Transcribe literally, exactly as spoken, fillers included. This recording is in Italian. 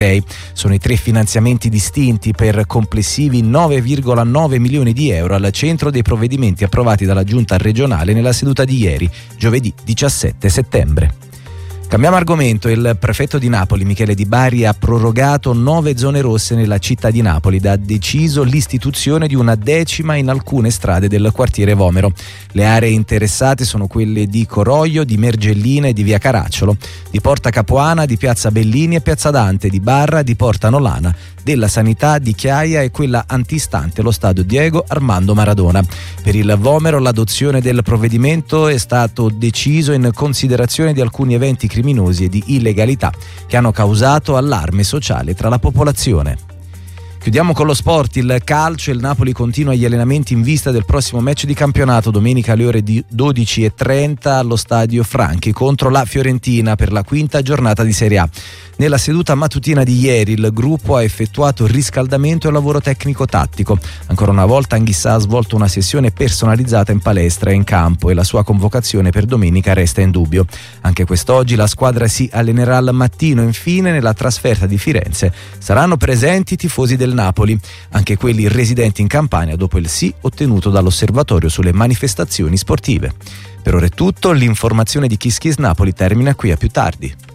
Sono i tre finanziamenti distinti per complessivi nove virgola nove milioni di euro al centro dei provvedimenti approvati dalla Giunta regionale nella seduta di ieri, giovedì diciassette settembre. Cambiamo argomento. Il prefetto di Napoli, Michele Di Bari, ha prorogato nove zone rosse nella città di Napoli ed ha deciso l'istituzione di una decima in alcune strade del quartiere Vomero. Le aree interessate sono quelle di Coroglio, di Mergellina e di Via Caracciolo, di Porta Capuana, di Piazza Bellini e Piazza Dante, di Barra, di Porta Nolana, della Sanità, di Chiaia e quella antistante lo stadio Diego Armando Maradona. Per il Vomero l'adozione del provvedimento è stato deciso in considerazione di alcuni eventi criminosi e di illegalità che hanno causato allarme sociale tra la popolazione. Chiudiamo con lo sport, il calcio. Il Napoli continua gli allenamenti in vista del prossimo match di campionato domenica alle ore dodici e trenta allo stadio Franchi contro la Fiorentina per la quinta giornata di Serie A. Nella seduta mattutina di ieri il gruppo ha effettuato riscaldamento e lavoro tecnico-tattico. Ancora una volta Anghissà ha svolto una sessione personalizzata in palestra e in campo e la sua convocazione per domenica resta in dubbio. Anche quest'oggi la squadra si allenerà al mattino. Infine, nella trasferta di Firenze saranno presenti i tifosi del Napoli, anche quelli residenti in Campania dopo il sì ottenuto dall'Osservatorio sulle manifestazioni sportive. Per ora è tutto, l'informazione di Kiss Kiss Napoli termina qui, a più tardi.